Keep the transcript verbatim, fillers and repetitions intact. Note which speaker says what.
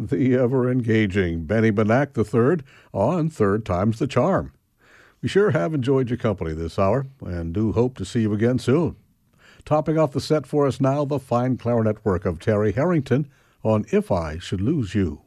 Speaker 1: the ever-engaging Benny Benack the third on Third Time's the Charm. We sure have enjoyed your company this hour and do hope to see you again soon. Topping off the set for us now, the fine clarinet work of Terry Harrington on If I Should Lose You.